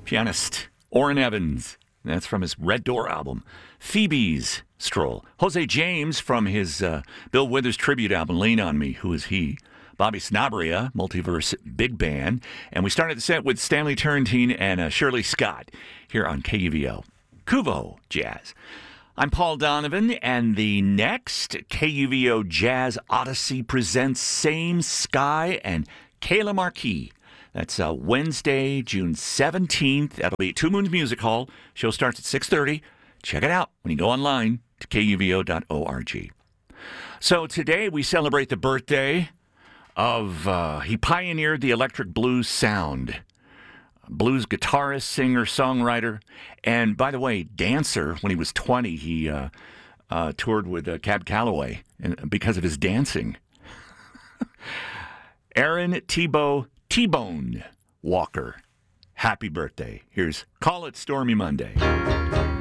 Pianist Orrin Evans. That's from his Red Door album. Phoebe's Stroll. Jose James from his Bill Withers tribute album, Lean on Me. Who is he? Bobby Snabria, Multiverse Big Band. And we started the set with Stanley Turrentine and Shirley Scott here on KUVO. Kuvo Jazz. I'm Paul Donovan, and the next KUVO Jazz Odyssey presents Same Sky and Kayla Marquis. That's Wednesday, June 17th. That'll be at Two Moons Music Hall. Show starts at 6:30. Check it out when you go online to kuvo.org. So today we celebrate the birthday of, he pioneered the electric blues sound. Blues guitarist, singer, songwriter, and by the way, dancer. When he was 20, he toured with Cab Calloway because of his dancing. Aaron Tebow T-Bone Walker. Happy birthday. Here's Call It Stormy Monday.